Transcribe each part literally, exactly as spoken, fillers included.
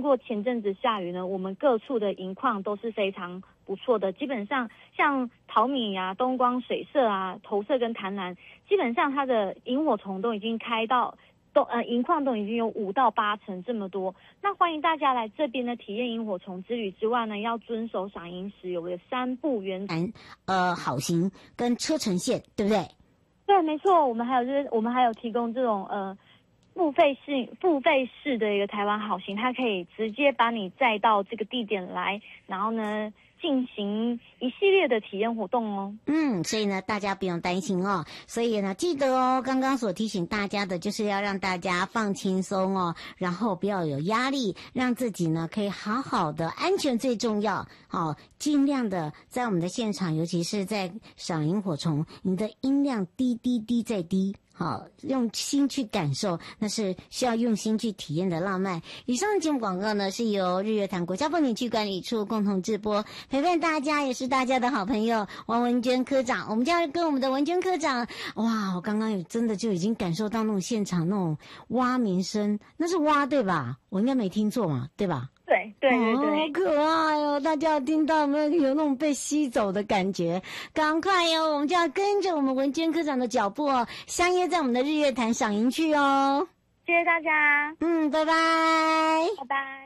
过前阵子下雨呢，我们各处的银矿都是非常不错的，基本上像桃米啊、东光、水社啊、投社跟潭南，基本上它的萤火虫都已经开到都呃银矿都已经有五到八成这么多。那欢迎大家来这边呢体验萤火虫之旅之外呢，要遵守赏萤时有个三不原则， 呃，好行跟车程线，对不对？ 对，没错，我们还有就是我们还有提供这种呃付费式付费式的一个台湾好行，它可以直接把你载到这个地点来，然后呢进行一系列的体验活动哦。 嗯，所以呢，大家不用担心哦。所以呢，记得哦，刚刚所提醒大家的，就是要让大家放轻松哦，然后不要有压力，让自己呢可以好好的，安全最重要。好、哦，尽量的在我们的现场，尤其是在赏萤火虫，你的音量低低低再低。好，用心去感受，那是需要用心去体验的浪漫。以上的节目广告呢，是由日月潭国家风景区管理处共同直播，陪伴大家也是大家的好朋友王文娟科长。我们就要跟我们的文娟科长，哇，我刚刚有真的就已经感受到那种现场那种蛙鸣声，那是蛙对吧？我应该没听错嘛，对吧？ 对对对对， 哦，好可爱哦！大家有听到没有？有那种被吸走的感觉，赶快哟！我们就要跟着我们文娟科长的脚步哦，相约在我们的日月潭赏萤去哦。 谢谢大家， 嗯，拜拜， 拜拜。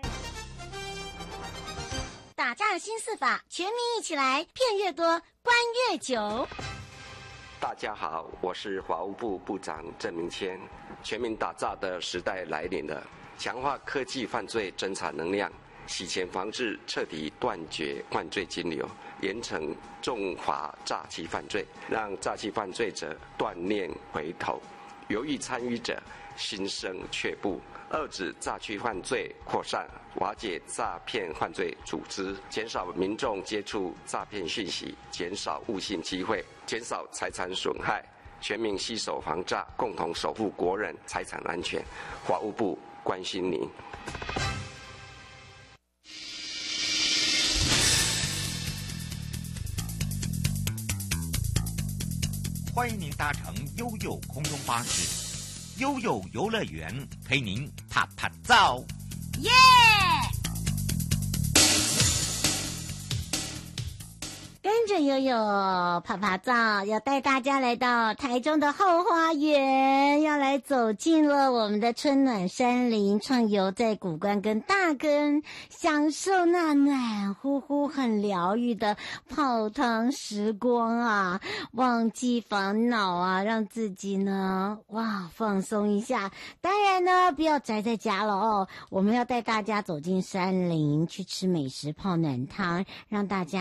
打仗新四法，全民一起来，骗越多，关越久。 大家好，我是法务部部长郑明谦。全民打诈的时代来临了。强化科技犯罪侦查能量，洗钱防治彻底断绝犯罪金流，严惩重罚诈欺犯罪，让诈欺犯罪者断念回头，犹豫参与者心生却步，遏止诈欺犯罪扩散，瓦解诈骗犯罪组织，减少民众接触诈骗讯息，减少误信机会，减少财产损害，全民携手防诈，共同守护国人财产安全。法务部关心您。 欢迎您搭乘悠悠空中巴士，悠悠游乐园陪您啪啪照。 耶！跟着悠悠啪啪照，要带大家来到台中的后花园，要来走进了我们的春暖山林，畅游在古关跟大根，享受那暖乎乎很疗愈的泡汤时光啊，忘记烦恼啊，让自己呢哇放松一下。当然呢，不要宅在家了哦，我们要带大家走进山林，去吃美食泡暖汤，让大家